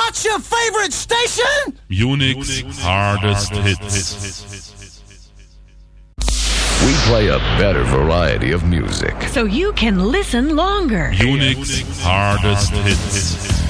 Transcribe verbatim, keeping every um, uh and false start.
What's your favorite station? Unique's hardest hits. We play a better variety of music. So you can listen longer. Unique's hardest hits.